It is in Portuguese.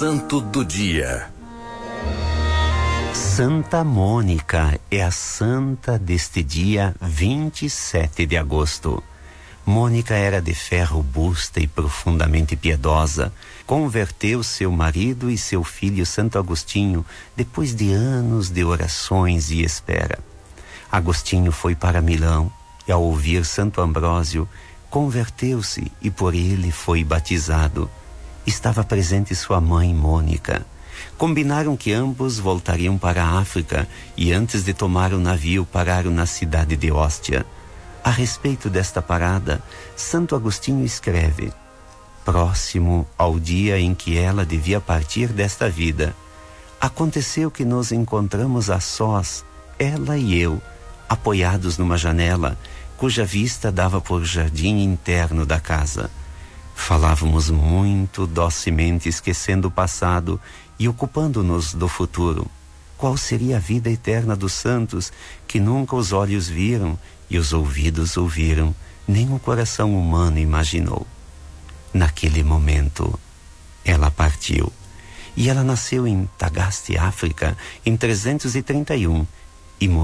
Santo do Dia. Santa Mônica é a santa deste dia 27 de agosto. Mônica era de fé robusta e profundamente piedosa. Converteu seu marido e seu filho Santo Agostinho depois de anos de orações e espera. Agostinho foi para Milão e, ao ouvir Santo Ambrósio, converteu-se e por ele foi batizado. Estava presente sua mãe Mônica. Combinaram que ambos voltariam para a África e, antes de tomar o navio, pararam na cidade de Óstia. A respeito desta parada, Santo Agostinho escreve: próximo ao dia em que ela devia partir desta vida, aconteceu que nos encontramos a sós, ela e eu, apoiados numa janela, cuja vista dava por jardim interno da casa. Falávamos muito docemente, esquecendo o passado e ocupando-nos do futuro. Qual seria a vida eterna dos santos que nunca os olhos viram e os ouvidos ouviram, nem o coração humano imaginou? Naquele momento, ela partiu. E ela nasceu em Tagaste, África, em 331, e